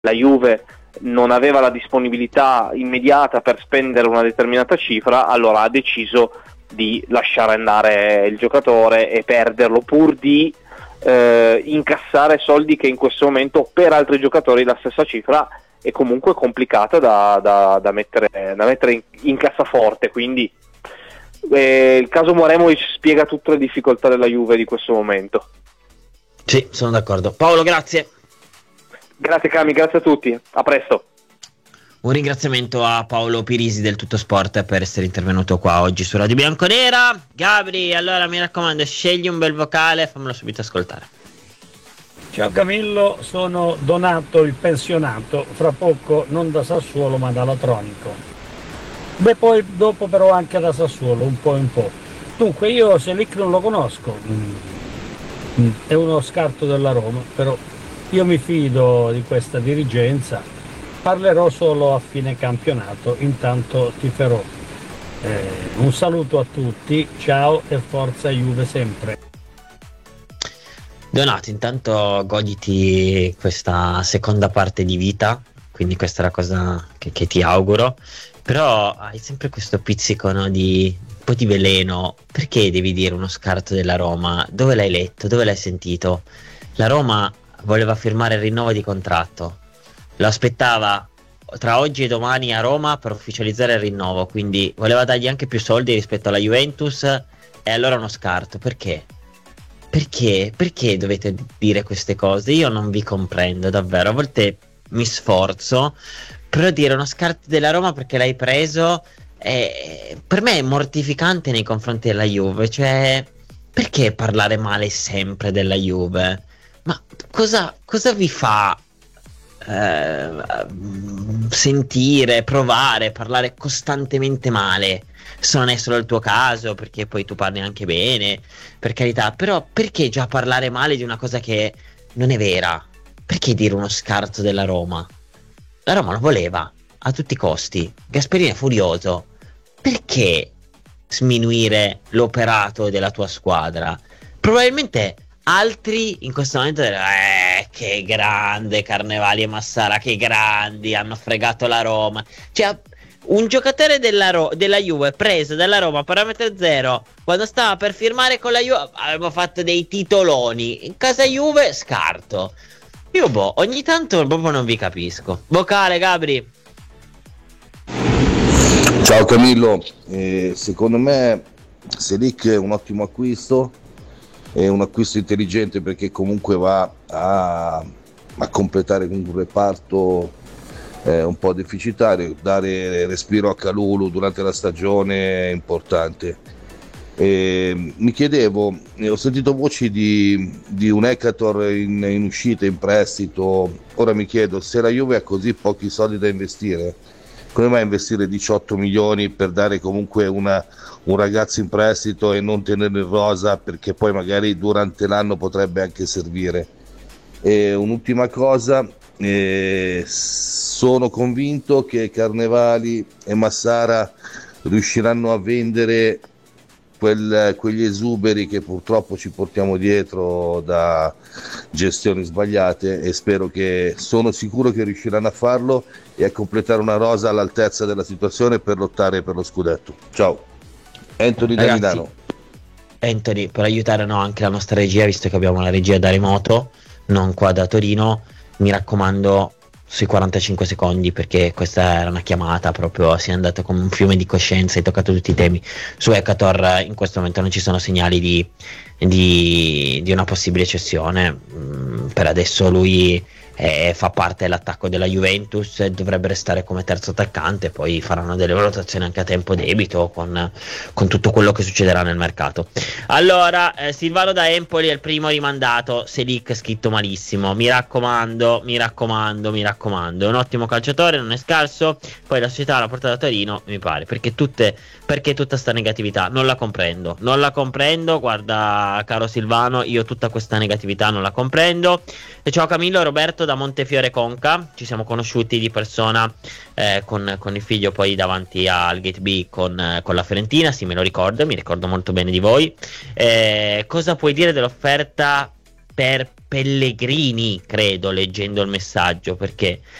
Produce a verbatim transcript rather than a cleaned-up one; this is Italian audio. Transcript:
la Juve non aveva la disponibilità immediata per spendere una determinata cifra, allora ha deciso di lasciare andare il giocatore e perderlo pur di eh, incassare soldi che in questo momento per altri giocatori la stessa cifra è comunque complicata da, da, da mettere, da mettere in, in cassaforte. Quindi eh, il caso Mouremovic spiega tutte le difficoltà della Juve di questo momento. Sì, sono d'accordo. Paolo, grazie. Grazie Cami, grazie a tutti, a presto. Un ringraziamento a Paolo Pirisi del Tutto Sport per essere intervenuto qua oggi su Radio Bianconera. Gabri, allora mi raccomando, scegli un bel vocale, fammelo subito ascoltare. Ciao Camillo, sono Donato il pensionato, fra poco non da Sassuolo ma da Latronico. Beh, poi dopo però anche da Sassuolo, un po' un po'. Dunque io Selic non lo conosco, è uno scarto della Roma, però io mi fido di questa dirigenza, parlerò solo a fine campionato, intanto tiferò. Eh, un saluto a tutti, ciao e forza Juve sempre. Donato, intanto goditi questa seconda parte di vita, quindi questa è la cosa che, che ti auguro, però hai sempre questo pizzico, no, di un po' di veleno. Perché devi dire uno scarto della Roma? Dove l'hai letto? Dove l'hai sentito? La Roma voleva firmare il rinnovo di contratto, lo aspettava tra oggi e domani a Roma per ufficializzare il rinnovo, quindi voleva dargli anche più soldi rispetto alla Juventus, e allora uno scarto. Perché? Perché? Perché dovete dire queste cose? Io non vi comprendo davvero, a volte mi sforzo, però dire uno scarto della Roma perché l'hai preso è, per me è mortificante nei confronti della Juve. Cioè, perché parlare male sempre della Juve? Ma cosa, cosa vi fa eh, sentire, provare, parlare costantemente male? Se non è solo il tuo caso, perché poi tu parli anche bene, per carità, però perché già parlare male di una cosa che non è vera? Perché dire uno scarto della Roma? La Roma lo voleva a tutti i costi, Gasperini è furioso. Perché sminuire l'operato della tua squadra? Probabilmente altri in questo momento dicono, eh, che grande Carnevali e Massara, che grandi, hanno fregato la Roma. Cioè, un giocatore della, Ro- della Juve preso dalla Roma a parametro zero, quando stava per firmare con la Juve aveva fatto dei titoloni, in casa Juve scarto. Io boh, ogni tanto proprio non vi capisco. Vocale, Gabri. Ciao Camillo, eh, secondo me Selic è un ottimo acquisto, è un acquisto intelligente perché comunque va a, a completare un reparto eh, un po' deficitario, dare respiro a Kalulu durante la stagione è importante. Eh, mi chiedevo, eh, ho sentito voci di, di un Ekator in, in uscita, in prestito, ora mi chiedo se la Juve ha così pochi soldi da investire, come mai investire diciotto milioni per dare comunque una, un ragazzo in prestito e non tenerlo in rosa, perché poi magari durante l'anno potrebbe anche servire. E un'ultima cosa, eh, sono convinto che Carnevali e Massara riusciranno a vendere quel, quegli esuberi che purtroppo ci portiamo dietro da gestioni sbagliate, e spero che, sono sicuro che riusciranno a farlo e a completare una rosa all'altezza della situazione per lottare per lo scudetto. Ciao, Anthony da Milano. Anthony, per aiutare no, anche la nostra regia, visto che abbiamo la regia da remoto, non qua da Torino, mi raccomando sui quarantacinque secondi, perché questa era una chiamata proprio, si è andato come un fiume di coscienza, hai toccato tutti i temi. Su Ekator in questo momento non ci sono segnali di, di, di una possibile cessione. Mm, per adesso lui eh, fa parte dell'attacco della Juventus e dovrebbe restare come terzo attaccante, poi faranno delle valutazioni anche a tempo debito con, con tutto quello che succederà nel mercato. Allora, eh, Silvano da Empoli è il primo rimandato, Selic scritto malissimo, mi raccomando, mi raccomando, mi raccomando, è un ottimo calciatore, non è scarso, poi la società l'ha portata a Torino, mi pare, perché tutte, perché tutta sta negatività, non la comprendo, non la comprendo, guarda caro Silvano, io tutta questa negatività non la comprendo. E ciao Camillo, Roberto da Montefiore Conca, ci siamo conosciuti di persona eh, con, con il figlio poi davanti al Gate B con, eh, con la Fiorentina, sì me lo ricordo, mi ricordo molto bene di voi. Eh, cosa puoi dire dell'offerta per Pellegrini, credo, leggendo il messaggio, perché